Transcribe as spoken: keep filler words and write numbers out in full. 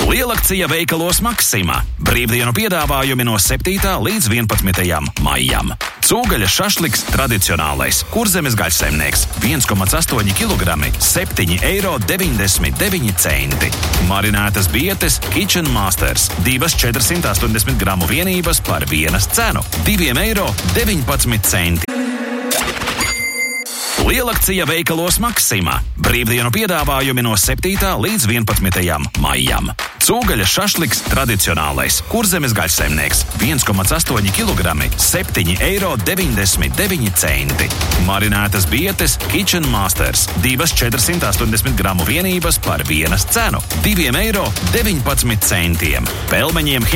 Lielakcija veikalos Maksima. Brīvdienu piedāvājumi no septītā līdz vienpadsmitajam maijam. Cūgaļa šašliks tradicionālais. Kurzemes gaļsaimnieks. viens komats astoņi kilogrami. septiņi eiro deviņdesmit deviņi centi. Marinētas bietes Kitchen Masters. Divas četrsimt astoņdesmit gramu vienības par vienas cenu. divi eiro deviņpadsmit centi. Lielakcija veikalos Maksima. Brīvdienu piedāvājumi no septītā līdz vienpadsmitajam maijam. Cūgaļa šašliks tradicionālais. Kurzemes gaļsaimnieks. viens komats astoņi kilogrami. septiņi eiro deviņdesmit deviņi centi. Marinētas bietes Kitchen Masters. Divas četrsimt astoņdesmit gramu vienības par vienas cenu. divi eiro deviņpadsmit centi. Pelmeņiem